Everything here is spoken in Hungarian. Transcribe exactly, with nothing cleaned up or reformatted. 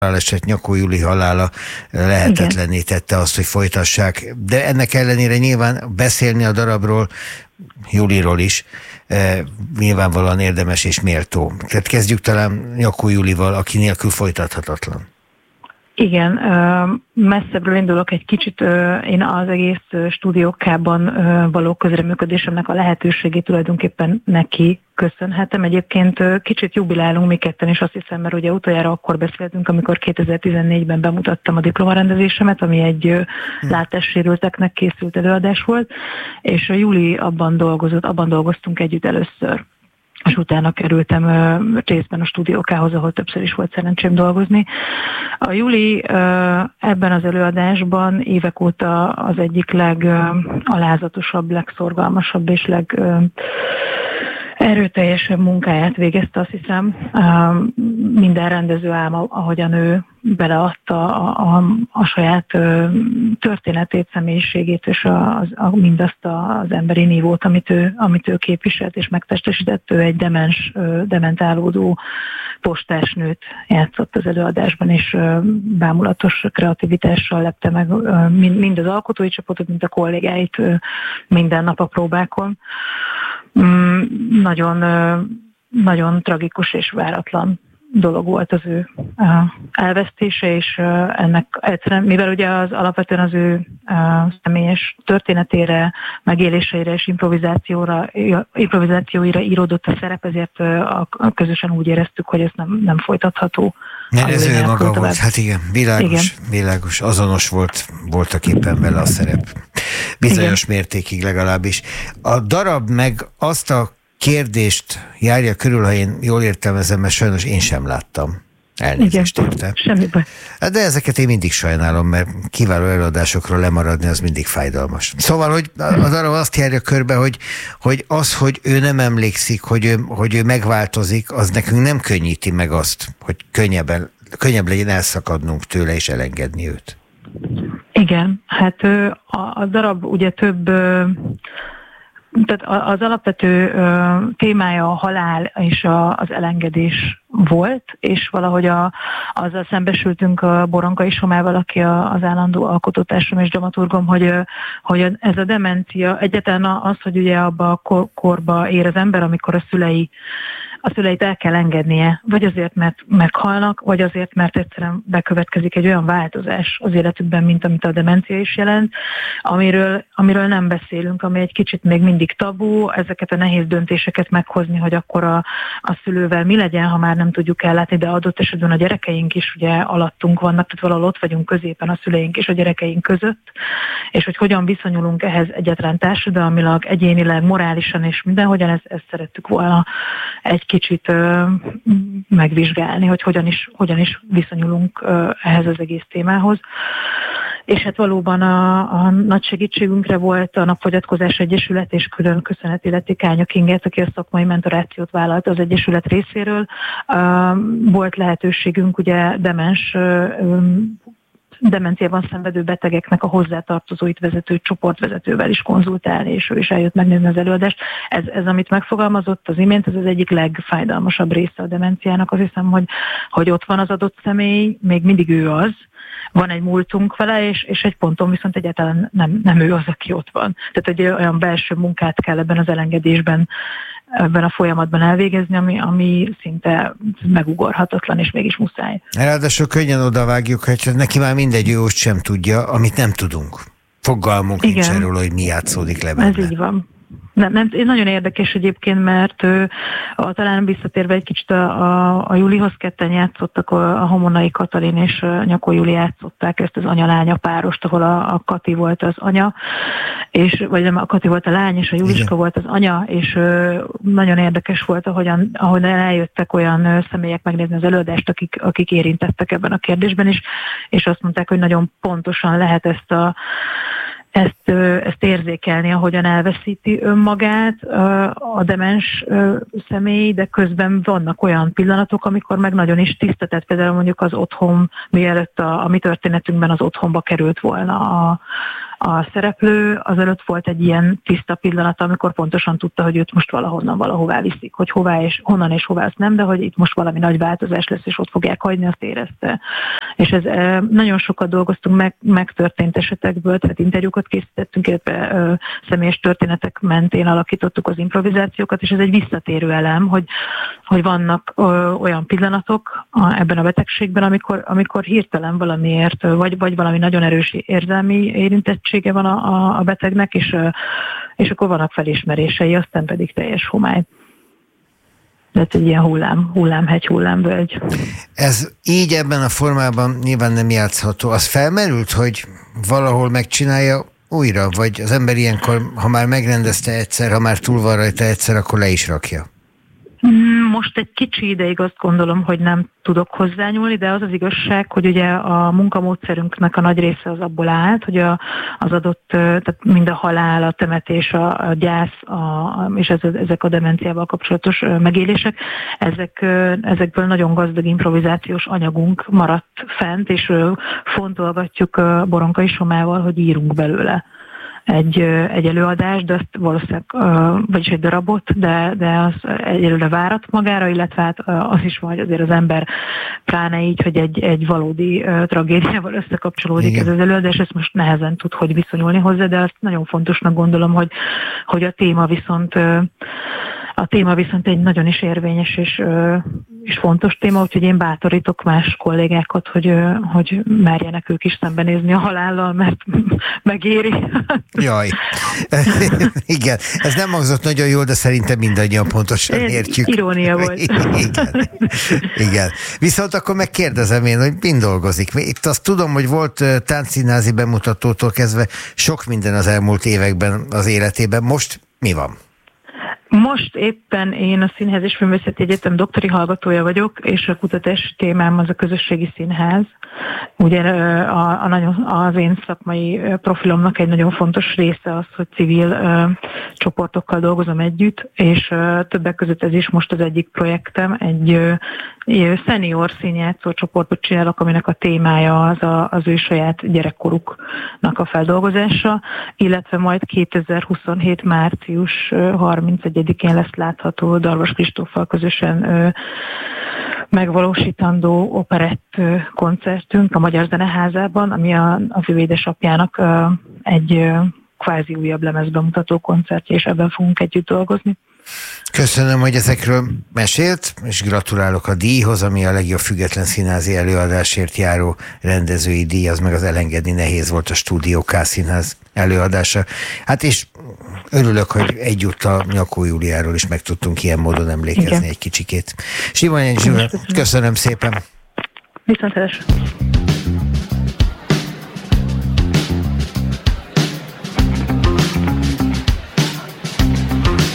haláleset, Nyakó Juli halála lehetetlenné tette azt, hogy folytassák. De ennek ellenére nyilván beszélni a darabról, Juliról is, e, nyilvánvalóan érdemes és méltó. Tehát kezdjük talán Nyakó Julival, aki nélkül folytathatatlan. Igen, messzebbről indulok egy kicsit, én az egész stúdiókában való közreműködésemnek a lehetőségét tulajdonképpen neki köszönhetem. Egyébként kicsit jubilálunk mi ketten is, azt hiszem, mert ugye utoljára akkor beszéltünk, amikor kétezer-tizennégyben bemutattam a diplomarendezésemet, ami egy hmm. látássérülteknek készült előadás volt, és a Juli abban dolgozott, abban dolgoztunk együtt először. És utána kerültem uh, részben a stúdiókához, ahol többször is volt szerencsém dolgozni. A Juli uh, ebben az előadásban évek óta az egyik legalázatosabb, legszorgalmasabb és leg... Uh, erőteljesebb munkáját végezte, azt hiszem. Minden rendező álma, ahogyan ő beleadta a, a, a saját történetét, személyiségét, és a, a, mindazt az emberi nívót, amit ő, amit ő képviselt, és megtestesített. Ő egy demens, dementálódó postásnőt játszott az előadásban, és bámulatos kreativitással lepte meg mind az alkotói csapatot, mind a kollégáit minden nap a próbákon. Mm, nagyon, nagyon tragikus és váratlan dolog volt az ő elvesztése, és ennek egyszerűen, mivel ugye az alapvetően az ő személyes történetére, megéléseire és improvizációra, improvizációira íródott a szerep, ezért a közösen úgy éreztük, hogy ez nem, nem folytatható. Mert ez ő maga tovább. Volt, hát igen, világos, igen. világos, azonos volt, voltak éppen vele a szerep. Bizonyos igen. mértékig legalábbis. A darab meg azt a kérdést járja körül, ha én jól értelmezem, mert sajnos én sem láttam. Elnézést érte. Semmi baj. De ezeket én mindig sajnálom, mert kiváló előadásokról lemaradni, az mindig fájdalmas. Szóval, hogy a darab azt járja körbe, hogy, hogy az, hogy ő nem emlékszik, hogy ő, hogy ő megváltozik, az nekünk nem könnyíti meg azt, hogy könnyebben, könnyebb legyen elszakadnunk tőle és elengedni őt. Igen, hát a, a darab ugye több... Tehát az alapvető témája a halál és az elengedés volt, és valahogy a, azzal szembesültünk a Boronkai Somával, aki az állandó alkotótársam és dramaturgom, hogy, hogy ez a demencia, egyáltalán az, hogy ugye abba a korba ér az ember, amikor a szülei a szüleit el kell engednie, vagy azért, mert meghalnak, vagy azért, mert egyszerűen bekövetkezik egy olyan változás az életükben, mint amit a demencia is jelent, amiről, amiről nem beszélünk, ami egy kicsit még mindig tabu, ezeket a nehéz döntéseket meghozni, hogy akkor a, a szülővel mi legyen, ha már nem tudjuk ellátni, de adott esetben a gyerekeink is ugye alattunk vannak, tehát valahol ott vagyunk középen a szüleink és a gyerekeink között, és hogy hogyan viszonyulunk ehhez egyáltalán társadalmilag, egyénileg, morálisan és mindenhogyan, ezt, ezt szerettük volna egy kicsit ö, megvizsgálni, hogy hogyan is, hogyan is viszonyulunk ö, ehhez az egész témához. És hát valóban a, a nagy segítségünkre volt a Napfogyatkozás Egyesület, és külön köszönet illeti Kánya Kingert, aki a szakmai mentorációt vállalt az Egyesület részéről. Uh, volt lehetőségünk ugye demens um, demenciában szenvedő betegeknek a hozzátartozóit vezető csoportvezetővel is konzultálni, és ő is eljött megnézni az előadást. Ez, ez amit megfogalmazott az imént, ez az egyik legfájdalmasabb része a demenciának. Azt hiszem, hogy, hogy ott van az adott személy, még mindig ő az, van egy múltunk vele, és, és egy ponton viszont egyáltalán nem, nem ő az, aki ott van. Tehát egy olyan belső munkát kell ebben az elengedésben, ebben a folyamatban elvégezni, ami, ami szinte megugorhatatlan, és mégis muszáj. Ráadásul könnyen odavágjuk, hogy neki már mindegy, ő úgy sem tudja, amit nem tudunk. Fogalmunk nincs erről, hogy mi játszódik le benne. Ez így van. Nem, nem, nagyon érdekes egyébként, mert ő, a, talán visszatérve egy kicsit a, a, a Julihoz ketten játszottak, a, a Homonai Katalin és a Nyakó Juli játszották ezt az anya-lánya párost, ahol a, a Kati volt az anya, és, vagy nem, a Kati volt a lány, és a Juliska igen. volt az anya, és ö, nagyon érdekes volt, ahogyan, ahogyan eljöttek olyan ö, személyek megnézni az előadást, akik, akik érintettek ebben a kérdésben is, és azt mondták, hogy nagyon pontosan lehet ezt a ezt, ezt érzékelni, ahogyan elveszíti önmagát a demens személy, de közben vannak olyan pillanatok, amikor meg nagyon is tiszta, tehát például mondjuk az otthon, mielőtt a, a mi történetünkben az otthonba került volna a, a szereplő, azelőtt volt egy ilyen tiszta pillanat, amikor pontosan tudta, hogy őt most valahonnan valahová viszik, hogy hová és honnan és hová, azt nem, de hogy itt most valami nagy változás lesz, és ott fogják hagyni, azt érezte. És ez nagyon sokat dolgoztunk meg, megtörtént esetekből, tehát interjúkat készítettünk, illetve ö, személyes történetek mentén alakítottuk az improvizációkat, és ez egy visszatérő elem, hogy, hogy vannak ö, olyan pillanatok a, ebben a betegségben, amikor, amikor hirtelen valamiért, vagy, vagy valami nagyon erős érzelmi érintettsége van a, a, a betegnek, és, ö, és akkor vannak felismerései, aztán pedig teljes homály. Tehát egy ilyen hullám, hullámhegy, hullámvölgy. Ez így ebben a formában nyilván nem játszható. Az felmerült, hogy valahol megcsinálja újra, vagy az ember ilyenkor, ha már megrendezte egyszer, ha már túl van rajta egyszer, akkor le is rakja? Most egy kicsi ideig azt gondolom, hogy nem tudok hozzányúlni, de az az igazság, hogy ugye a munkamódszerünknek a nagy része az abból állt, hogy a, az adott, tehát mind a halál, a temetés, a, a gyász a, és ez, ezek a demenciával kapcsolatos megélések, ezek, ezekből nagyon gazdag improvizációs anyagunk maradt fent, és fontolgatjuk Boronkai Somával, hogy írunk belőle egy, egy előadást, de azt valószínűleg, vagyis egy darabot, de, de az egyelőre várat magára, illetve hát az is van, hogy azért az ember pláne így, hogy egy, egy valódi tragédiával összekapcsolódik. Igen. Ez az előadás, ezt most nehezen tud hogy viszonyulni hozzá, de azt nagyon fontosnak gondolom, hogy, hogy a téma viszont a téma viszont egy nagyon is érvényes és, és fontos téma, úgyhogy én bátorítok más kollégákat, hogy, hogy merjenek ők is szembenézni a halállal, mert megéri. Jaj, igen, ez nem hangzott nagyon jól, de szerintem mindannyian pontosan értjük. Irónia volt. Igen. Igen. Viszont akkor megkérdezem én, hogy mind dolgozik. Itt azt tudom, hogy volt táncszínházi bemutatótól kezdve sok minden az elmúlt években az életében. Most mi van? Most éppen én a Színház és Filmművészeti Egyetem doktori hallgatója vagyok, és a kutatási témám az a közösségi színház. Ugye a, a nagyon, az én szakmai profilomnak egy nagyon fontos része az, hogy civil uh, csoportokkal dolgozom együtt, és uh, többek között ez is most az egyik projektem, egy uh, szenior színjátszó csoportot csinálok, aminek a témája az a, az ő saját gyerekkoruknak a feldolgozása, illetve majd kétezer-huszonhét. március harmincegyedikén lesz látható Darvas Kristóffal közösen uh, megvalósítandó operett koncertünk a Magyar Zeneházában, ami a, az ő édesapjának uh, egy uh, kvázi újabb lemezbemutató koncertje, és ebben fogunk együtt dolgozni. Köszönöm, hogy ezekről mesélt, és gratulálok a díjhoz, ami a legjobb független színházi előadásért járó rendezői díj, az meg az elengedni nehéz volt a Stúdió K színház előadása. Hát és örülök, hogy egyúttal Nyakó Júliáról is meg tudtunk ilyen módon emlékezni. Igen. Egy kicsikét. Simonyi Zsuzsa, köszönöm szépen. Viszontlátásra.